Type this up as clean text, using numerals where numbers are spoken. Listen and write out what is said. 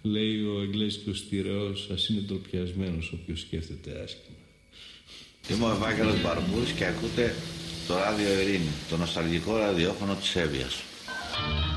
Λέει ο εγγλέζικος στιρεός, ας είναι ντροπιασμένος όποιος σκέφτεται άσχημα. Είμαι ο Ευάγγελος Μπαρμπούρης και ακούτε το Ράδιο Ειρήνη, το νοσταλγικό ραδιόφωνο της Εύβοιας.